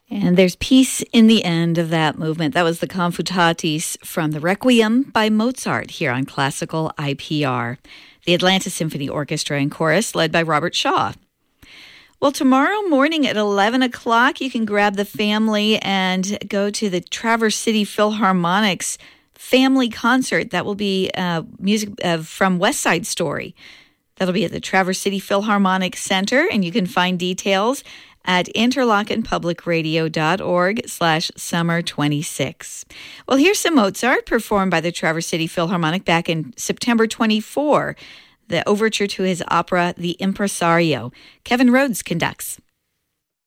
And there's peace in the end of that movement. That was the Confutatis from the Requiem by Mozart here on Classical IPR. The Atlanta Symphony Orchestra and Chorus led by Robert Shaw. Well, tomorrow morning at 11 o'clock, you can grab the family and go to the Traverse City Philharmonic's family concert. That will be music from West Side Story. That'll be at the Traverse City Philharmonic Center, and you can find details at interlockenpublicradio.org/summer26. Well, here's some Mozart performed by the Traverse City Philharmonic back in September 24, the overture to his opera, The Impresario. Kevin Rhodes conducts.